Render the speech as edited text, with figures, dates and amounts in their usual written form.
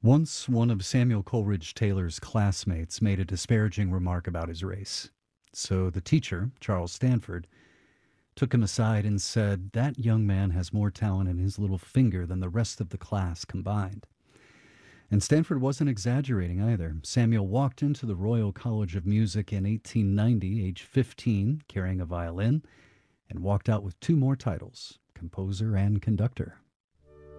Once, one of Samuel Coleridge Taylor's classmates made a disparaging remark about his race. So the teacher, Charles Stanford, took him aside and said, "That young man has more talent in his little finger than the rest of the class combined." And Stanford wasn't exaggerating either. Samuel walked into the Royal College of Music in 1890, age 15, carrying a violin, and walked out with two more titles, composer and conductor.